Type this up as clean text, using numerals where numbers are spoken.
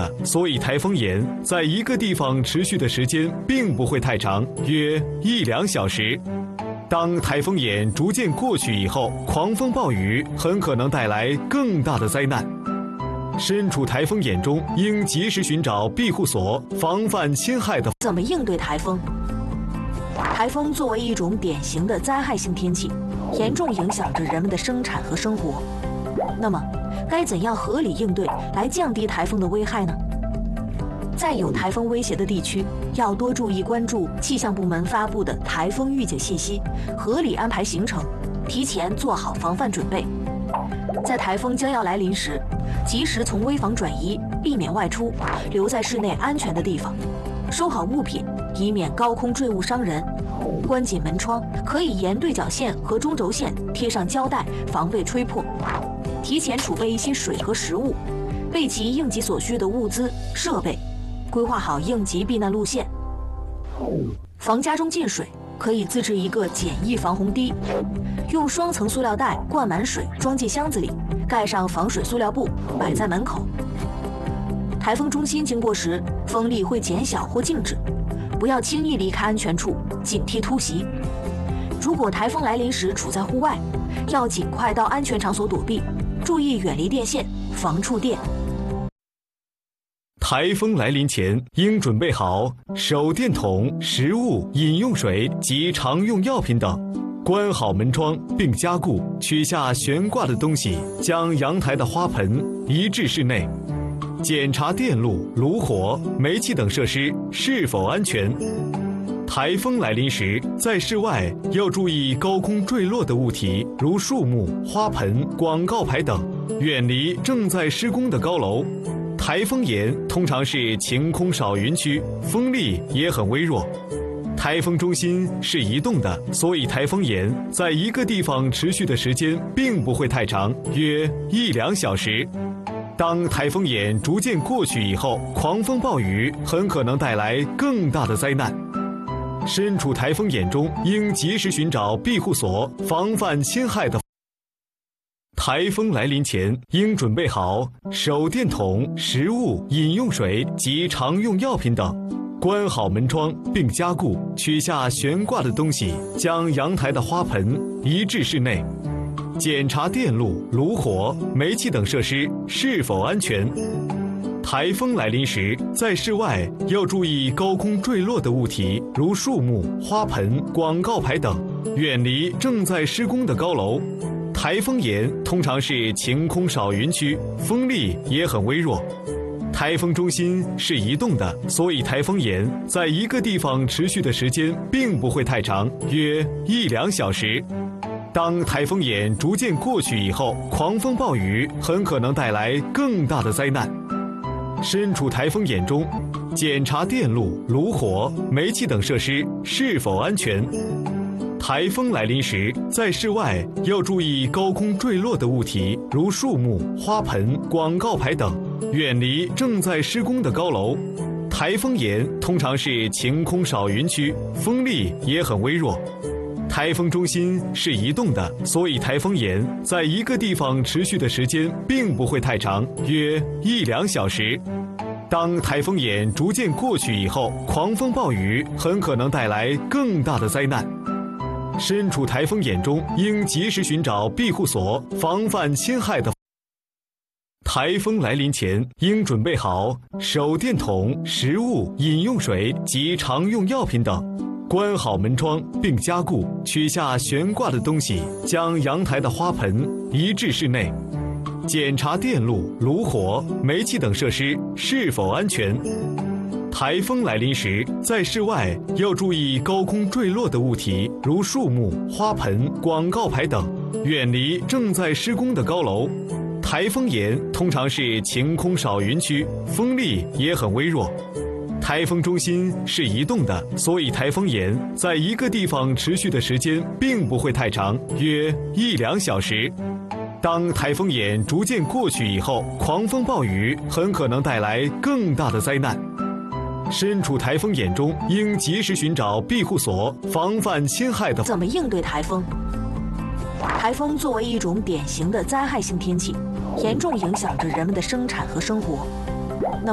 的，所以台风眼在一个地方持续的时间并不会太长，约1-2小时。当台风眼逐渐过去以后，狂风暴雨很可能带来更大的灾难。身处台风眼中，应及时寻找庇护所，防范侵害的。 怎么应对台风？台风作为一种典型的灾害性天气，严重影响着人们的生产和生活。那么，该怎样合理应对来降低台风的危害呢？在有台风威胁的地区，要多注意关注气象部门发布的台风预警信息，合理安排行程，提前做好防范准备。在台风将要来临时，及时从危房转移，避免外出，留在室内安全的地方，收好物品，以免高空坠物伤人。关紧门窗，可以沿对角线和中轴线贴上胶带，防备吹破。提前储备一些水和食物，备齐应急所需的物资设备，规划好应急避难路线。防家中进水，可以自制一个简易防洪堤，用双层塑料袋灌满水，装进箱子里，盖上防水塑料布，摆在门口。台风中心经过时，风力会减小或静止，不要轻易离开安全处，警惕突袭。如果台风来临时处在户外，要尽快到安全场所躲避，注意远离电线，防触电。 台风来临前，应准备好手电筒、食物、饮用水及常用药品等，关好门窗并加固，取下悬挂的东西，将阳台的花盆移至室内，检查电路、炉火、煤气等设施是否安全。台风来临时，在室外要注意高空坠落的物体，如树木、花盆、广告牌等，远离正在施工的高楼。台风眼通常是晴空少云区，风力也很微弱。台风中心是移动的，所以台风眼在一个地方持续的时间并不会太长，约1-2小时。当台风眼逐渐过去以后，狂风暴雨很可能带来更大的灾难。身处台风眼中，应及时寻找庇护所，防范侵害的。台风来临前，应准备好手电筒、食物、饮用水及常用药品等，关好门窗并加固，取下悬挂的东西，将阳台的花盆移至室内，检查电路、炉火、煤气等设施是否安全。台风来临时，在室外要注意高空坠落的物体，如树木、花盆、广告牌等，远离正在施工的高楼。台风眼通常是晴空少云区，风力也很微弱。台风中心是移动的，所以台风眼在一个地方持续的时间并不会太长，约1-2小时。当台风眼逐渐过去以后，狂风暴雨很可能带来更大的灾难。身处台风眼中，检查电路、炉火、煤气等设施是否安全。台风来临时，在室外要注意高空坠落的物体，如树木、花盆、广告牌等，远离正在施工的高楼。台风眼通常是晴空少云区，风力也很微弱。台风中心是移动的，所以台风眼在一个地方持续的时间并不会太长，约1-2小时。当台风眼逐渐过去以后，狂风暴雨很可能带来更大的灾难。身处台风眼中，应及时寻找庇护所，防范侵害的。台风来临前，应准备好手电筒、食物、饮用水及常用药品等，关好门窗并加固，取下悬挂的东西，将阳台的花盆移至室内，检查电路、炉火、煤气等设施是否安全。台风来临时，在室外要注意高空坠落的物体，如树木、花盆、广告牌等，远离正在施工的高楼。台风眼通常是晴空少云区，风力也很微弱。台风中心是移动的，所以台风眼在一个地方持续的时间并不会太长，约1-2小时。当台风眼逐渐过去以后，狂风暴雨很可能带来更大的灾难。身处台风眼中，应及时寻找庇护所，防范侵害的。 怎么应对台风？台风作为一种典型的灾害性天气，严重影响着人们的生产和生活。